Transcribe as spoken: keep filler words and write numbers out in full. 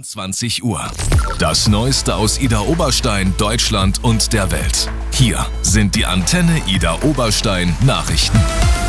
vierundzwanzig Uhr. Das Neueste aus Idar Oberstein, Deutschland und der Welt. Hier sind die Antenne Idar Oberstein Nachrichten.